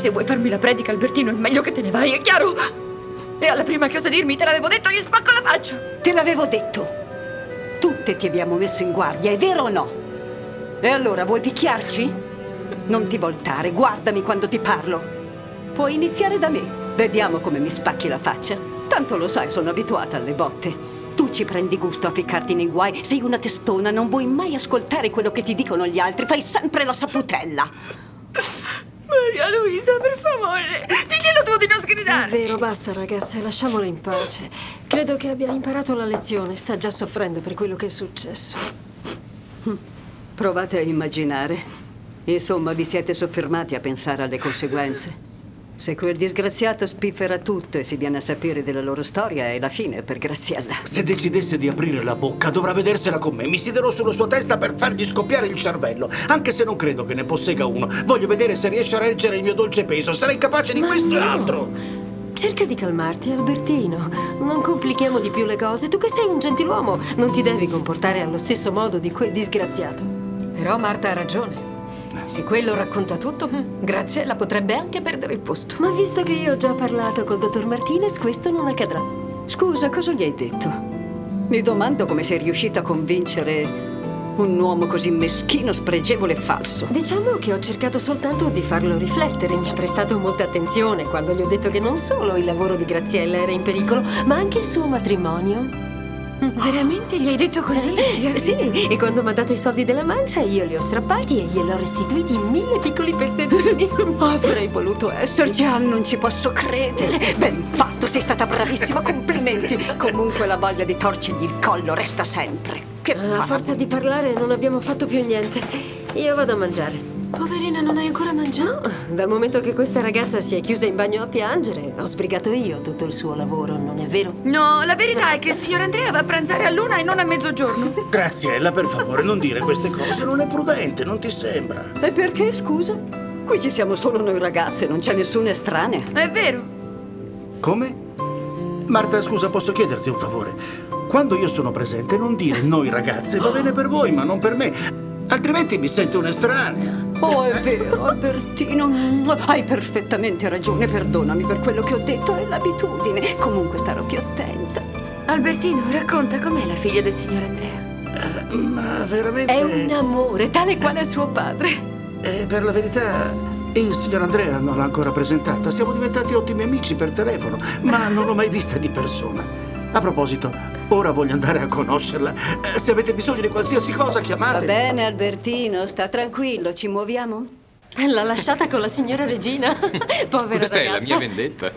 Se vuoi farmi la predica, Albertino, è meglio che te ne vai, è chiaro? E alla prima che osa dirmi, te l'avevo detto, gli spacco la faccia. Te l'avevo detto. Tutte ti abbiamo messo in guardia, è vero o no? E allora vuoi picchiarci? Non ti voltare, guardami quando ti parlo. Puoi iniziare da me. Vediamo come mi spacchi la faccia. Tanto lo sai, sono abituata alle botte. Tu ci prendi gusto a ficcarti nei guai. Sei una testona, non vuoi mai ascoltare quello che ti dicono gli altri. Fai sempre la saputella. Maria Luisa, per favore, diglielo tu di non sgridarmi. È vero, basta ragazze, lasciamola in pace. Credo che abbia imparato la lezione. Sta già soffrendo per quello che è successo. Provate a immaginare. Insomma, vi siete soffermati a pensare alle conseguenze. Se quel disgraziato spiffera tutto e si viene a sapere della loro storia, è la fine per Graziella. Se decidesse di aprire la bocca, dovrà vedersela con me. Mi siederò sulla sua testa per fargli scoppiare il cervello. Anche se non credo che ne possegga uno. Voglio vedere se riesce a reggere il mio dolce peso. Sarei capace di questo e altro. Cerca di calmarti, Albertino. Non complichiamo di più le cose. Tu che sei un gentiluomo, non ti devi comportare allo stesso modo di quel disgraziato. Però Marta ha ragione. Se quello racconta tutto, Graziella potrebbe anche perdere il posto. Ma visto che io ho già parlato col dottor Martinez, questo non accadrà. Scusa, cosa gli hai detto? Mi domando come sei riuscita a convincere un uomo così meschino, spregevole e falso. Diciamo che ho cercato soltanto di farlo riflettere. Mi ha prestato molta attenzione quando gli ho detto che non solo il lavoro di Graziella era in pericolo, ma anche il suo matrimonio. Veramente gli hai detto così? Sì, e quando mi ha dato i soldi della mancia io li ho strappati e gliel'ho restituiti in 1000 piccoli pezzettini. Avrei voluto esserci, non ci posso credere. Ben fatto, sei stata bravissima, complimenti. Comunque la voglia di torcergli il collo resta sempre. Che A forza di parlare non abbiamo fatto più niente. Io vado a mangiare. Poverina, non hai ancora mangiato? Dal momento che questa ragazza si è chiusa in bagno a piangere, ho sbrigato io tutto il suo lavoro, non è vero? No, la verità è che il signor Andrea va a pranzare all'1 e non a mezzogiorno. Graziella, per favore, non dire queste cose. Non è prudente, non ti sembra? E perché, scusa? Qui ci siamo solo noi ragazze, non c'è nessuna estranea. È vero. Come? Marta, scusa, posso chiederti un favore? Quando io sono presente, non dire noi ragazze, va bene per voi, ma non per me. Altrimenti mi sento un'estranea. Oh, è vero, Albertino. Hai perfettamente ragione, perdonami per quello che ho detto, è l'abitudine. Comunque starò più attenta. Albertino, racconta com'è la figlia del signor Andrea. Ma veramente... È un amore, tale quale suo padre. Per la verità, il signor Andrea non l'ha ancora presentata. Siamo diventati ottimi amici per telefono, ma non l'ho mai vista di persona. A proposito, ora voglio andare a conoscerla. Se avete bisogno di qualsiasi cosa, chiamate. Va bene, Albertino, sta tranquillo, ci muoviamo? L'ha lasciata con la signora Regina. Povera Questa è la ragazza. mia vendetta.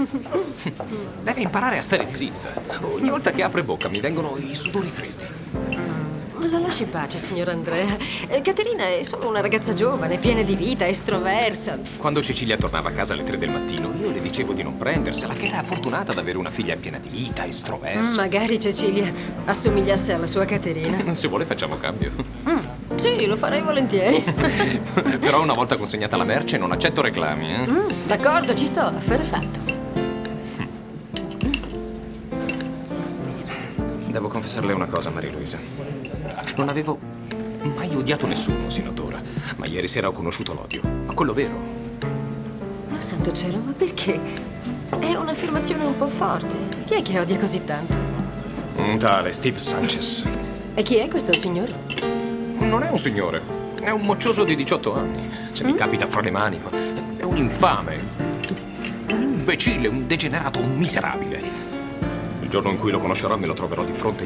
Deve imparare a stare zitta. Ogni volta che apre bocca mi vengono i sudori freddi. La lasci in pace, signor Andrea. Caterina è solo una ragazza giovane, piena di vita, estroversa. Quando Cecilia tornava a casa alle 3 del mattino, io le dicevo di non prendersela, che era fortunata ad avere una figlia piena di vita, estroversa. Magari Cecilia assomigliasse alla sua Caterina. Se vuole facciamo cambio. Sì, lo farei volentieri. Però una volta consegnata la merce non accetto reclami, eh? D'accordo, ci sto. Affare fatto. Devo confessarle una cosa, Maria Luisa. Non avevo mai odiato nessuno sino ad ora, ma ieri sera ho conosciuto l'odio. Ma quello vero. Ma santo cielo, ma perché? È un'affermazione un po' forte. Chi è che odia così tanto? Un tale Steve Sanchez. E chi è questo signore? Non è un signore, è un moccioso di 18 anni. Se mi capita fra le mani, è un infame, un imbecille, un degenerato, un miserabile. Il giorno in cui lo conoscerò me lo troverò di fronte